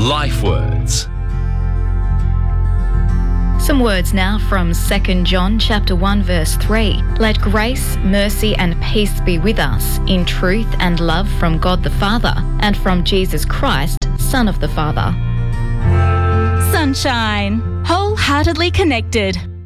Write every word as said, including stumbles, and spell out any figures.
Life Words. Some words now from Second John chapter one verse three. Let grace, mercy and peace be with us in truth and love from God the Father and from Jesus Christ, Son of the Father. Sunshine, wholeheartedly connected.